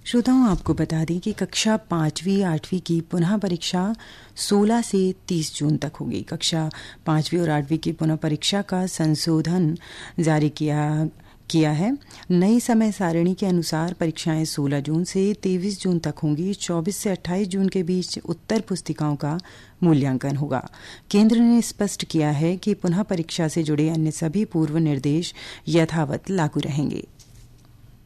श्रोताओं, आपको बता दें कि कक्षा 5वीं 8वीं की पुनः परीक्षा 16 से 30 जून तक होगी। कक्षा 5वीं और 8वीं की पुनः परीक्षा का संशोधन जारी किया है। नई समय सारिणी के अनुसार परीक्षाएं 16 जून से 23 जून तक होंगी। 24 से 28 जून के बीच उत्तर पुस्तिकाओं का मूल्यांकन होगा। केंद्र ने स्पष्ट किया है कि पुनः परीक्षा से जुड़े अन्य सभी पूर्व निर्देश यथावत लागू रहेंगे।